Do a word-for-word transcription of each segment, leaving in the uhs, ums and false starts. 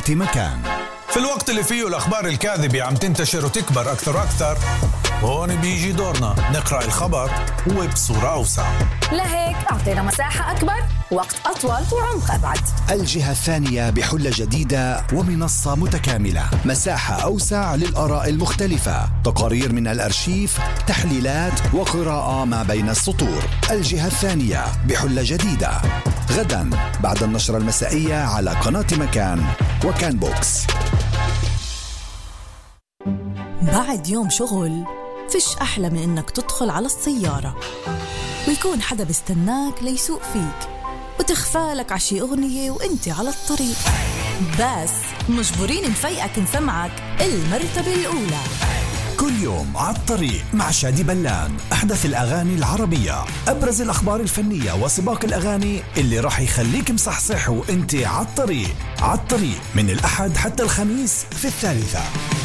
مكان. في الوقت اللي فيه الأخبار الكاذبة عم تنتشر وتكبر أكثر وأكثر، هون بيجي دورنا نقرأ الخبر وبصورة أوسع. لهيك أعطينا مساحة أكبر، وقت أطول وعمق أبعد. الجهة الثانية بحلة جديدة ومنصة متكاملة، مساحة أوسع للآراء المختلفة، تقارير من الأرشيف، تحليلات وقراءة ما بين السطور. الجهة الثانية بحلة جديدة غدا بعد النشرة المسائية على قناة مكان وكان بوكس. بعد يوم شغل فيش أحلى من إنك تدخل على السيارة ويكون حدا بيستناك ليسوق فيك وتخفالك عشي أغنية وإنتي على الطريق، بس مجبورين نفيقك نسمعك المرتبة الأولى. كل يوم على الطريق مع شادي بلان، أحدث الأغاني العربية، أبرز الأخبار الفنية وسباق الأغاني اللي راح يخليك مصحصح وإنتي على الطريق. على الطريق من الأحد حتى الخميس في الثالثة.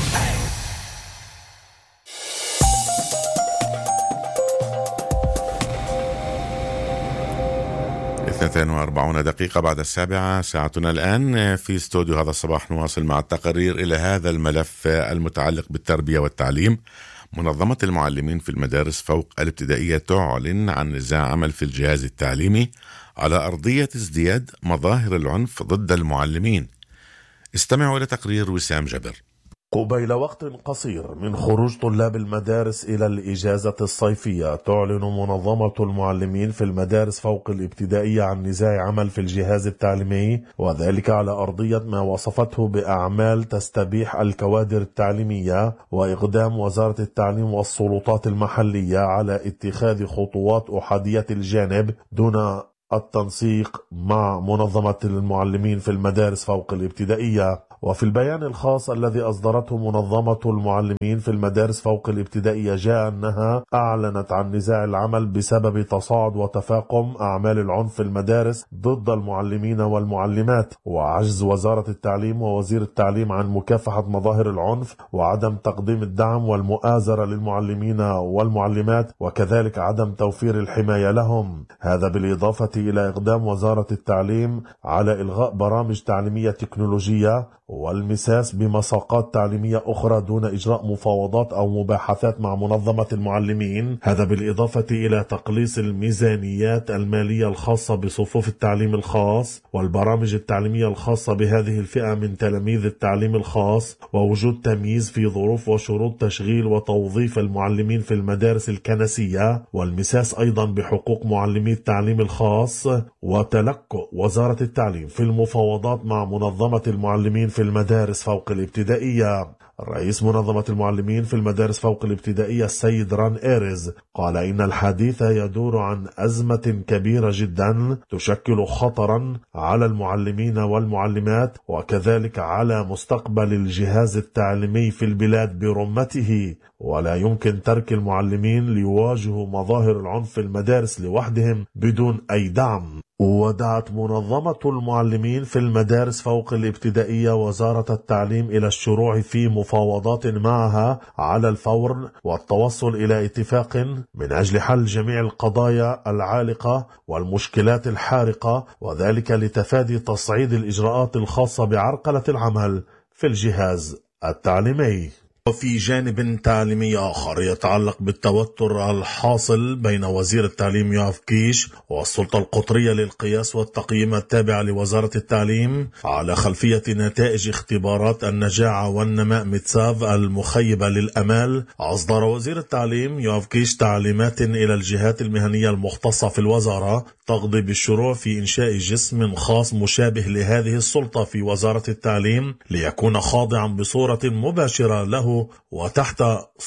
اثنتين وأربعون دقيقة بعد السابعة ساعتنا الآن. في استوديو هذا الصباح نواصل مع التقرير إلى هذا الملف المتعلق بالتربية والتعليم. منظمة المعلمين في المدارس فوق الابتدائية تعلن عن نزاع عمل في الجهاز التعليمي على أرضية ازدياد مظاهر العنف ضد المعلمين. استمعوا إلى تقرير وسام جبر. قبيل وقت قصير من خروج طلاب المدارس إلى الإجازة الصيفية، تعلن منظمة المعلمين في المدارس فوق الابتدائية عن نزاع عمل في الجهاز التعليمي، وذلك على أرضية ما وصفته بأعمال تستبيح الكوادر التعليمية، وإقدام وزارة التعليم والسلطات المحلية على اتخاذ خطوات أحادية الجانب دون التنسيق مع منظمة المعلمين في المدارس فوق الابتدائية. وفي البيان الخاص الذي أصدرته منظمة المعلمين في المدارس فوق الابتدائية جاء أنها أعلنت عن نزاع العمل بسبب تصاعد وتفاقم أعمال العنف في المدارس ضد المعلمين والمعلمات، وعجز وزارة التعليم ووزير التعليم عن مكافحة مظاهر العنف، وعدم تقديم الدعم والمؤازرة للمعلمين والمعلمات، وكذلك عدم توفير الحماية لهم. هذا بالإضافة إلى إقدام وزارة التعليم على إلغاء برامج تعليمية تكنولوجية والمساس بمساقات تعليمية أخرى دون إجراء مفاوضات أو مباحثات مع منظمة المعلمين. هذا بالإضافة إلى تقليص الميزانيات المالية الخاصة بصفوف التعليم الخاص والبرامج التعليمية الخاصة بهذه الفئة من تلاميذ التعليم الخاص، ووجود تمييز في ظروف وشروط تشغيل وتوظيف المعلمين في المدارس الكنسية، والمساس أيضا بحقوق معلمي التعليم الخاص، وتلقى وزارة التعليم في المفاوضات مع منظمة المعلمين في المدارس فوق الابتدائية. رئيس منظمة المعلمين في المدارس فوق الابتدائية السيد ران إيرز قال إن الحديث يدور عن أزمة كبيرة جدا تشكل خطرا على المعلمين والمعلمات وكذلك على مستقبل الجهاز التعليمي في البلاد برمته، ولا يمكن ترك المعلمين ليواجهوا مظاهر العنف في المدارس لوحدهم بدون أي دعم. ودعت منظمة المعلمين في المدارس فوق الابتدائية وزارة التعليم إلى الشروع في مفاوضات معها على الفور والتوصل إلى اتفاق من أجل حل جميع القضايا العالقة والمشكلات الحارقة، وذلك لتفادي تصعيد الإجراءات الخاصة بعرقلة العمل في الجهاز التعليمي. وفي جانب تعليمي آخر يتعلق بالتوتر الحاصل بين وزير التعليم يوآف كيش والسلطة القطرية للقياس والتقييم التابعة لوزارة التعليم على خلفية نتائج اختبارات النجاعة والنماء متساف المخيبة للأمال، أصدر وزير التعليم يوآف كيش تعليمات إلى الجهات المهنية المختصة في الوزارة تقضي بالشروع في إنشاء جسم خاص مشابه لهذه السلطة في وزارة التعليم ليكون خاضعا بصورة مباشرة له وتحت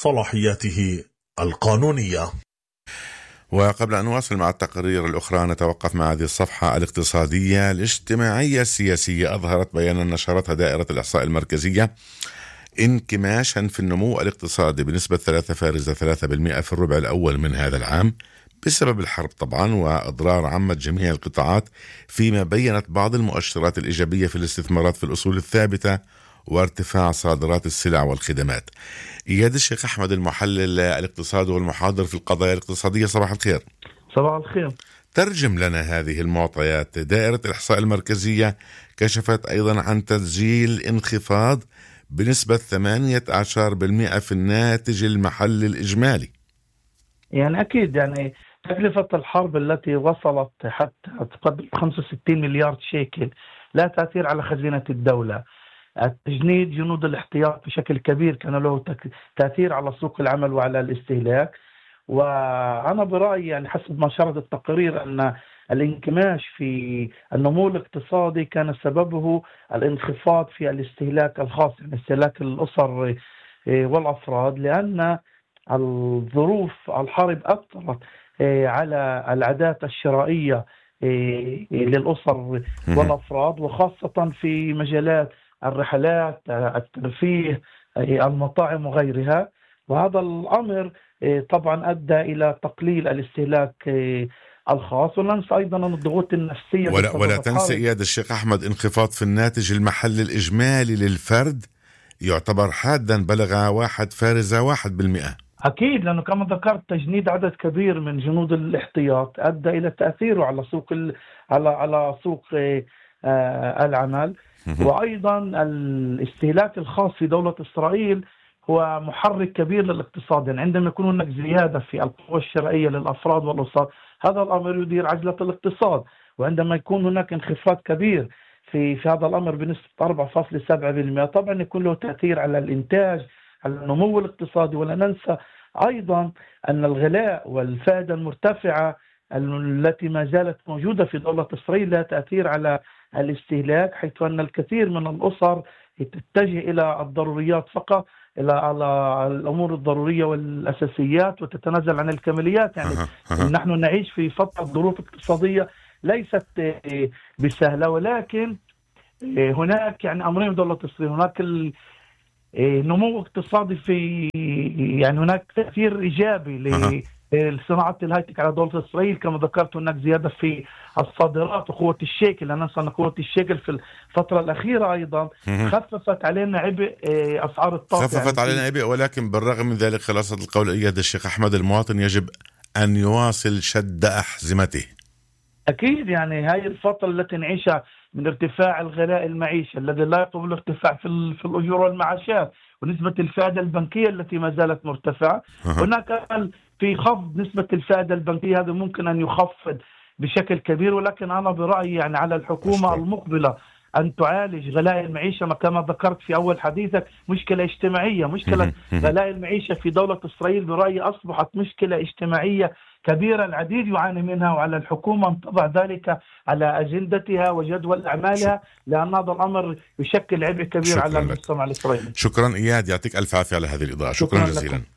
صلاحياته القانونية. وقبل أن نواصل مع التقارير الأخرى نتوقف مع هذه الصفحة الاقتصادية الاجتماعية السياسية. أظهرت بيانا نشرتها دائرة الإحصاء المركزية انكماشا في النمو الاقتصادي بنسبة ثلاثة فاصلة ثلاثة بالمئة في الربع الأول من هذا العام بسبب الحرب طبعا وأضرار عمت جميع القطاعات، فيما بيّنت بعض المؤشرات الإيجابية في الاستثمارات في الأصول الثابتة وارتفاع صادرات السلع والخدمات. إياد الشيخ أحمد المحلل الاقتصادي والمحاضر في القضايا الاقتصادية، صباح الخير. صباح الخير. ترجم لنا هذه المعطيات. دائرة الإحصاء المركزية كشفت أيضا عن تسجيل انخفاض بنسبة ثمانية عشر بالمئة في الناتج المحلي الإجمالي. يعني أكيد يعني تكلفة الحرب التي وصلت حتى تقدم خمسة وستين مليار شيكل لا تأثير على خزينة الدولة. تجنيد جنود الاحتياط بشكل كبير كان له تأثير على سوق العمل وعلى الاستهلاك. وأنا برأيي يعني حسب ما شرط التقرير أن الانكماش في النمو الاقتصادي كان سببه الانخفاض في الاستهلاك الخاص، يعني استهلاك الأسر والأفراد، لأن الظروف الحرب أثرت على العادات الشرائية للأسر والأفراد، وخاصة في مجالات الرحلات، الترفيه، المطاعم وغيرها. وهذا الأمر طبعا أدى إلى تقليل الاستهلاك الخاص. ولا ننسى أيضا أن الضغوط النفسية ولا, ولا تنسى إياد الشيخ أحمد انخفاض في الناتج المحلي الإجمالي للفرد يعتبر حادا، بلغ واحد فارزة واحد بالمئة. أكيد، لأنه كما ذكرت تجنيد عدد كبير من جنود الاحتياط أدى إلى تأثيره على سوق ال... على على سوق آه العمل. وأيضا الاستهلاك الخاص في دولة إسرائيل هو محرك كبير للاقتصاد. يعني عندما يكون هناك زيادة في القوة الشرائية للأفراد والأسر، هذا الأمر يدير عجلة الاقتصاد. وعندما يكون هناك انخفاض كبير في في هذا الأمر بنسبة أربعة فاصلة سبعة بالمئة، طبعا يكون له تأثير على الإنتاج، على النمو الاقتصادي. ولا ننسى أيضا أن الغلاء والفائدة المرتفعة التي ما زالت موجودة في دولة إسرائيل لها تأثير على الاستهلاك، حيث أن الكثير من الأسر تتجه إلى الضروريات فقط، إلى على الأمور الضرورية والأساسيات، وتتنازل عن الكماليات. يعني نحن نعيش في فترة ظروف اقتصادية ليست بسهلة، ولكن هناك يعني أمرين دولة إسرائيل. هناك نمو اقتصادي في يعني هناك تأثير إيجابي لصناعة الهايتك على دولة إسرائيل. كما ذكرت هناك زيادة في الصادرات وقوة الشيكل. لا ننسى أن قوة الشيكل في الفترة الأخيرة أيضا خففت علينا عبء أسعار الطاقة، خففت يعني علينا عبء. ولكن بالرغم من ذلك خلاصة القول إياد الشيخ أحمد، المواطن يجب أن يواصل شد أحزمته. أكيد، يعني هاي الفترة التي نعيشها من ارتفاع الغلاء المعيشة الذي لا يطلب الارتفاع في في الأجور والمعاشات، ونسبة الفائدة البنكية التي ما زالت مرتفعة. هناك في خفض نسبة الفائدة البنكية، هذا ممكن أن يخفض بشكل كبير. ولكن أنا برأيي يعني على الحكومة المقبلة أن تعالج غلاء المعيشة كما ذكرت في أول حديثك، مشكلة اجتماعية. مشكلة غلاء المعيشة في دولة إسرائيل برأيي أصبحت مشكلة اجتماعية كبيرة، العديد يعاني منها، وعلى الحكومة أن تضع ذلك على أجندتها وجدول أعمالها، لأن هذا الأمر يشكل عبء كبير على المجتمع الإسرائيلي. شكرا إياد، يعطيك ألف عافية على هذه الإضاءة. شكرا, شكرا جزيلا لكم.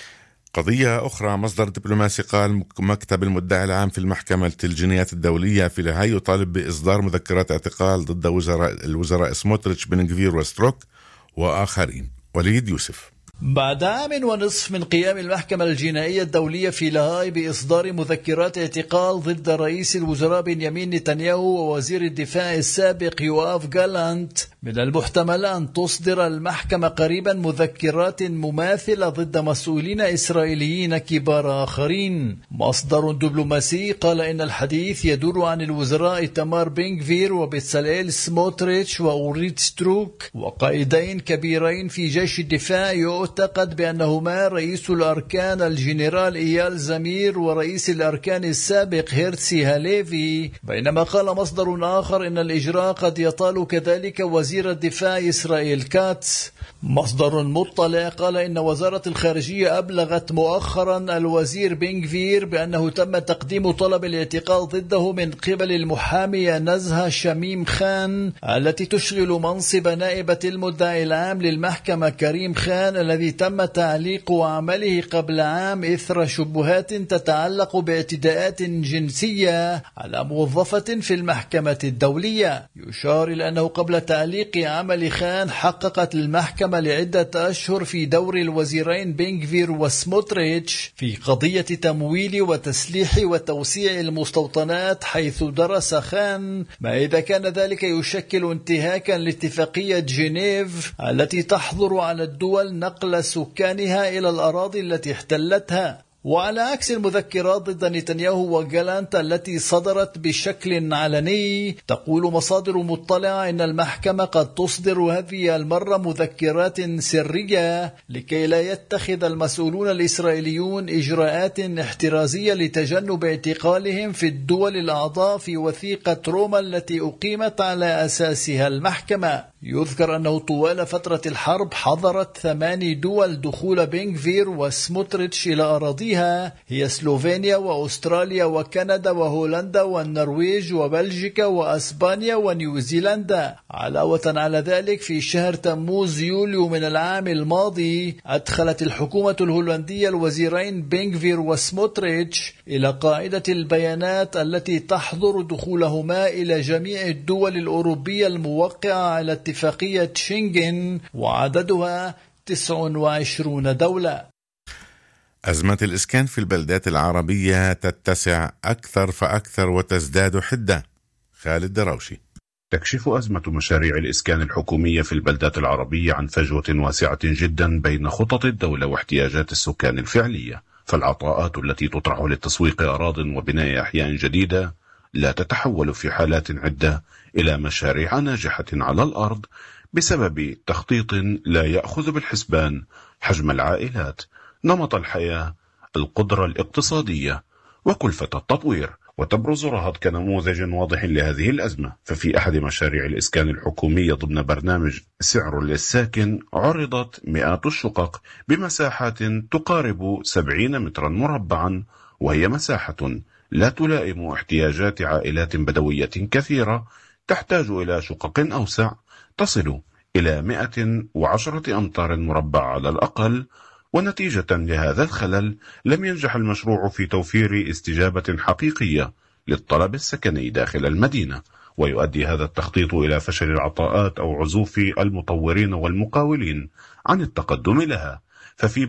قضية أخرى، مصدر دبلوماسي قال مكتب المدعي العام في المحكمة الجنائية الدولية في لاهاي يطالب بإصدار مذكرات اعتقال ضد وزراء الوزراء سموتريتش بن غفير وستروك وآخرين. وليد يوسف. بعد عام ونصف من قيام المحكمة الجنائية الدولية في لاهاي بإصدار مذكرات اعتقال ضد رئيس الوزراء بنيامين نتنياهو ووزير الدفاع السابق يواف جالانت، من المحتمل أن تصدر المحكمة قريبا مذكرات مماثلة ضد مسؤولين إسرائيليين كبار آخرين. مصدر دبلوماسي قال إن الحديث يدور عن الوزراء تامار بن غفير وبتساليل سموتريتش وأوريت ستروك، وقائدين كبيرين في جيش الدفاع يعتقد بأنهما رئيس الأركان الجنرال إيال زمير ورئيس الأركان السابق هيرتسي هاليفي. بينما قال مصدر آخر إن الإجراء قد يطال كذلك وزير الدفاع إسرائيل كاتس. مصدر مطلع قال إن وزارة الخارجية أبلغت مؤخرا الوزير بن غفير بأنه تم تقديم طلب الاعتقال ضده من قبل المحامية نزهة شميم خان التي تشغل منصب نائبة المدعي العام للمحكمة كريم خان، الذي تم تعليق عمله قبل عام إثر شبهات تتعلق باعتداءات جنسية على موظفة في المحكمة الدولية. يشار إلى أنه قبل تعليق عمل خان حققت المحكمة لعدة أشهر في دور الوزيرين بن غفير وسموتريتش في قضية تمويل وتسليح وتوسيع المستوطنات، حيث درس خان ما إذا كان ذلك يشكل انتهاكا لاتفاقية جنيف التي تحظر على الدول نقل سكانها إلى الأراضي التي احتلتها. وعلى عكس المذكرات ضد نتنياهو وجالانت التي صدرت بشكل علني، تقول مصادر مطلعة إن المحكمة قد تصدر هذه المرة مذكرات سرية لكي لا يتخذ المسؤولون الإسرائيليون إجراءات احترازية لتجنب اعتقالهم في الدول الأعضاء في وثيقة روما التي أقيمت على أساسها المحكمة. يذكر أنه طوال فترة الحرب حظرت ثماني دول دخول بن غفير وسموتريتش إلى أراضيها، هي سلوفينيا وأستراليا وكندا وهولندا والنرويج وبلجيكا وأسبانيا ونيوزيلندا. علاوة على ذلك، في شهر تموز يوليو من العام الماضي أدخلت الحكومة الهولندية الوزيرين بن غفير وسموتريتش إلى قاعدة البيانات التي تحظر دخولهما إلى جميع الدول الأوروبية الموقعة على اتفاقية شنغن، وعددها تسع وعشرين دولة. أزمة الإسكان في البلدات العربية تتسع أكثر فأكثر وتزداد حدة. خالد دراوشي. تكشف أزمة مشاريع الإسكان الحكومية في البلدات العربية عن فجوة واسعة جدا بين خطط الدولة واحتياجات السكان الفعلية، فالعطاءات التي تطرح لتسويق أراضٍ وبناء أحياء جديدة لا تتحول في حالات عدة إلى مشاريع ناجحة على الأرض بسبب تخطيط لا يأخذ بالحسبان حجم العائلات، نمط الحياة، القدرة الاقتصادية وكلفة التطوير. وتبرز رهط كنموذج واضح لهذه الأزمة، ففي أحد مشاريع الإسكان الحكومية ضمن برنامج سعر للساكن عرضت مئات الشقق بمساحات تقارب سبعين مترا مربعا، وهي مساحة لا تلائم احتياجات عائلات بدوية كثيرة تحتاج إلى شقق أوسع تصل إلى مئة وعشرة أمتار مربع على الأقل. ونتيجة لهذا الخلل لم ينجح المشروع في توفير استجابة حقيقية للطلب السكني داخل المدينة، ويؤدي هذا التخطيط إلى فشل العطاءات أو عزوف المطورين والمقاولين عن التقدم لها. ففي